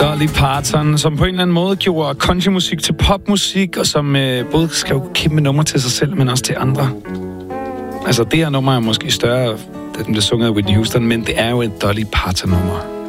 Dolly Parton, som på en eller anden måde gjorde countrymusik til popmusik, og som både skrev kæmpe numre til sig selv, men også til andre. Altså, det her nummer er måske større, da den blev sunget af Whitney Houston, men det er jo et Dolly Parton-nummer.